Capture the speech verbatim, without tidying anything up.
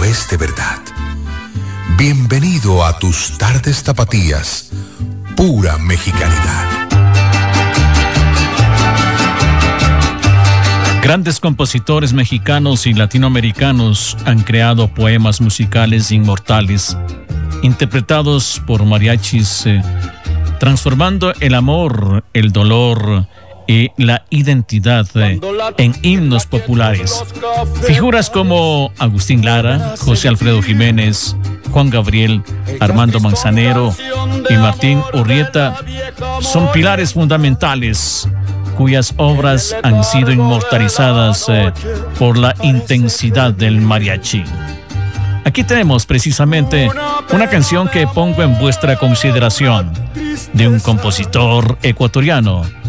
lo es de verdad. Bienvenido a tus tardes tapatías, pura mexicanidad. Grandes compositores mexicanos y latinoamericanos han creado poemas musicales inmortales, interpretados por mariachis, eh, transformando el amor, el dolor y la identidad eh, en himnos populares. Figuras como Agustín Lara, José Alfredo Jiménez, Juan Gabriel, Armando Manzanero y Martín Urrieta son pilares fundamentales cuyas obras han sido inmortalizadas eh, por la intensidad del mariachi. Aquí tenemos precisamente una canción que pongo en vuestra consideración de un compositor ecuatoriano